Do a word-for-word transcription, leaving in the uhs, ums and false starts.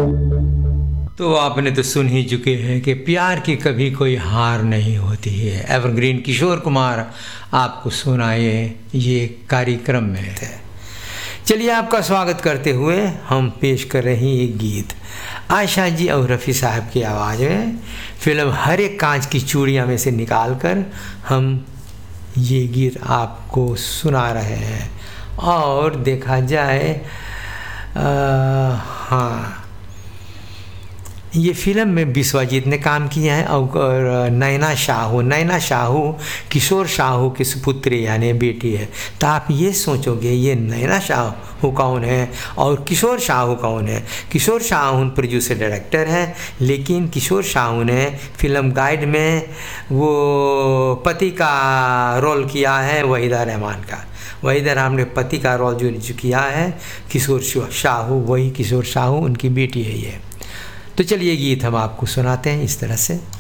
तो आपने तो सुन ही चुके हैं कि प्यार की कभी कोई हार नहीं होती है। एवरग्रीन किशोर कुमार आपको सुनाए ये कार्यक्रम में थे। चलिए आपका स्वागत करते हुए हम पेश कर रहे हैं ये गीत आयशा जी और रफ़ी साहब की आवाज़ में। फिल्म हर एक कांच की चूड़ियाँ में से निकाल कर हम ये गीत आपको सुना रहे हैं। और देखा जाए आ, हाँ, ये फिल्म में विश्वजीत ने काम किया है और नैना शाहू नैना शाहू किशोर शाहू की सुपुत्री यानी बेटी है। तो आप ये सोचोगे ये नैना शाहू कौन है और किशोर शाहू कौन है। किशोर शाहू प्रोड्यूसर डायरेक्टर है, लेकिन किशोर शाहू ने फिल्म गाइड में वो पति का रोल किया है वहीदा रहमान का। वहीदा रहमान ने पति का रोल जो जो किया है किशोर शाहू, वही किशोर शाहू उनकी बेटी है ये। तो चलिए गीत हम आपको सुनाते हैं इस तरह से।